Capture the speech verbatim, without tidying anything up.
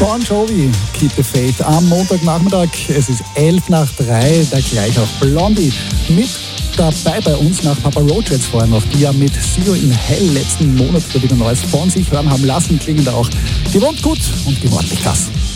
Bon Jovi, Keep the Faith am Montagnachmittag. Es ist elf nach drei, da gleich auch Blondie mit dabei bei uns nach Papa Roach jetzt vorher noch, die ja mit See You in Hell letzten Monat wieder Neues von sich hören haben lassen, klingen da auch gewohnt gut und gewordentlich Gas.